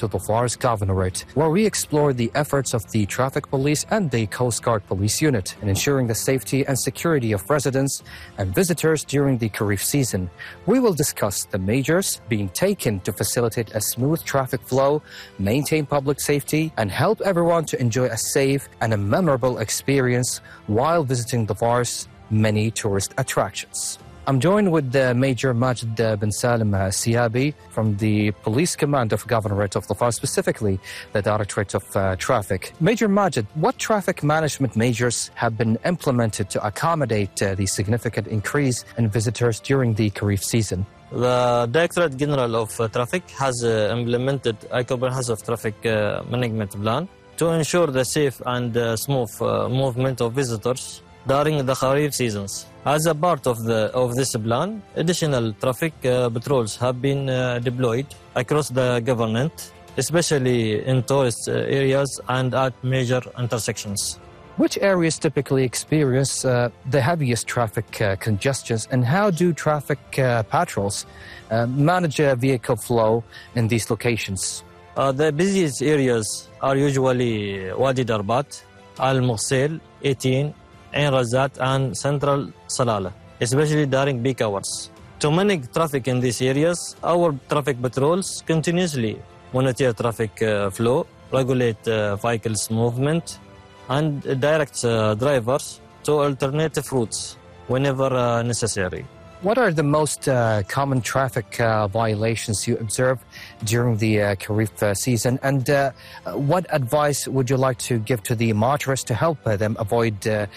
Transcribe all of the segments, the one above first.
to Dhafar's Governorate, where we explore the efforts of the Traffic Police and the Coast Guard Police Unit in ensuring the safety and security of residents and visitors during the Kharif season. We will discuss the measures being taken to facilitate a smooth traffic flow, maintain public safety, and help everyone to enjoy a safe and a memorable experience while visiting Dhafar's many tourist attractions. I'm joined with Major Majid bin Salim Siabi from the Police Command of Governorate of Dhafar, specifically the Directorate of Traffic. Major Majid, what traffic management measures have been implemented to accommodate the significant increase in visitors during the Kharif season? The Directorate General of Traffic has implemented a comprehensive traffic management plan to ensure the safe and smooth movement of visitors during the Kharif seasons. As a part of this plan, additional traffic patrols have been deployed across the government, especially in tourist areas and at major intersections. Which areas typically experience the heaviest traffic congestions, and how do traffic patrols manage vehicle flow in these locations? The busiest areas are usually Wadi Darbat, Al Mughsil, 18, Ain Razat and Central Salala, especially during peak hours. To manage traffic in these areas, our traffic patrols continuously monitor traffic flow, regulate vehicles movement, and direct drivers to alternative routes whenever necessary. What are the most common traffic violations you observe during the Kharif season, and what advice would you like to give to the motorists to help them avoid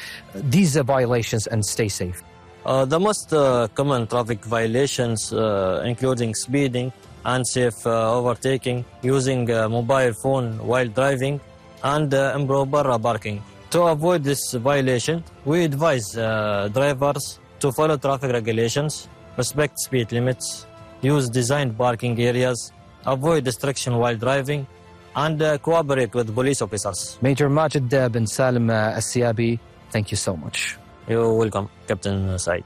these violations and stay safe? The most common traffic violations including speeding, unsafe overtaking, using mobile phone while driving, and improper parking. To avoid this violation, we advise drivers to follow traffic regulations, respect speed limits, use designed parking areas, avoid distraction while driving, and cooperate with police officers. Major Majid bin Salim Siabi, thank you so much. You're welcome, Captain Said.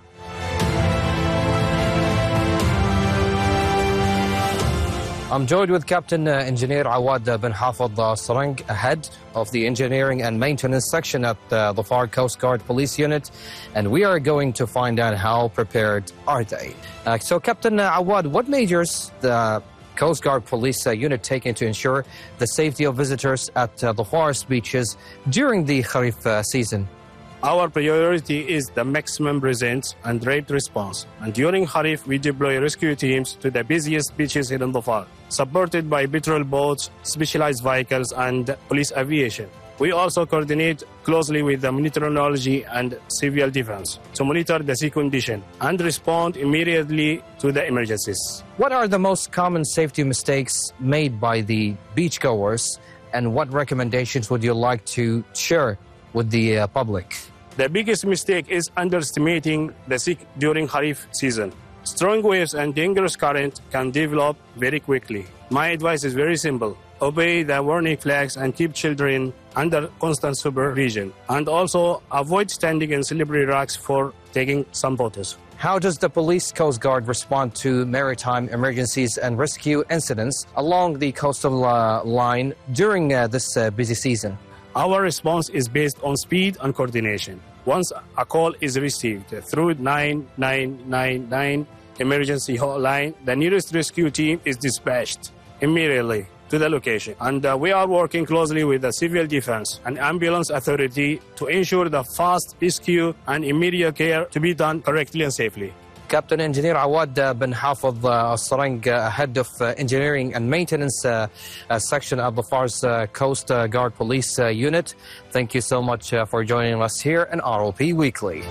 I'm joined with Captain Engineer Awad bin Hafid Sarang, head of the Engineering and Maintenance Section at the Dhafar Coast Guard Police Unit, and we are going to find out how prepared are they. So Captain Awad, what measures the Coast Guard Police Unit taking to ensure the safety of visitors at Dhafar's beaches during the Kharif season? Our priority is the maximum presence and rapid response. And during Kharif, we deploy rescue teams to the busiest beaches here in Dhafar, supported by patrol boats, specialized vehicles, and police aviation. We also coordinate closely with the meteorology and civil defense to monitor the sea condition and respond immediately to the emergencies. What are the most common safety mistakes made by the beachgoers, and what recommendations would you like to share with the public? The biggest mistake is underestimating the sea during Kharif season. Strong waves and dangerous current can develop very quickly. My advice is very simple. Obey the warning flags and keep children under constant supervision. And also avoid standing in slippery rocks for taking some photos. How does the Police Coast Guard respond to maritime emergencies and rescue incidents along the coastal line during this busy season? Our response is based on speed and coordination. Once a call is received through 9999 emergency hotline, the nearest rescue team is dispatched immediately to the location. And we are working closely with the civil defense and ambulance authority to ensure the fast rescue and immediate care to be done correctly and safely. Captain Engineer Awad bin Hafid Sarang, head of Engineering and Maintenance Section of Dhafar's Coast Guard Police Unit, thank you so much for joining us here in ROP Weekly.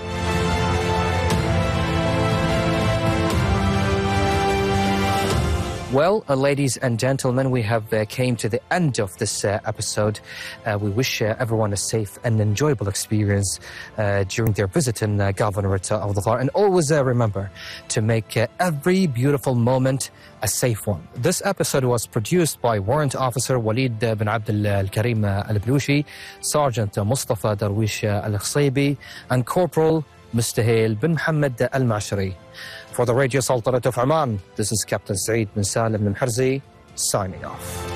Well, ladies and gentlemen, we have came to the end of this episode. We wish everyone a safe and enjoyable experience during their visit in Governorate of Dhafar. And always remember to make every beautiful moment a safe one. This episode was produced by Warrant Officer Walid bin Abdul Karim Al-Blushi, Sergeant Mustafa Darwish Al-Khsaybi, and Corporal Mustahil bin Muhammad Al-Mashri. For the Radio Sultanate of Oman, this is Captain Saeed bin Salim Al-Harzi, signing off.